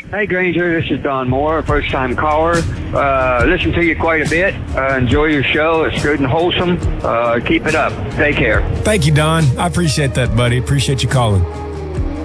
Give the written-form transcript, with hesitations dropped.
Hey, Granger, this is Don Moore, first-time caller. Listen to you quite a bit. Enjoy your show. It's good and wholesome. Keep it up. Take care. Thank you, Don. I appreciate that, buddy. Appreciate you calling.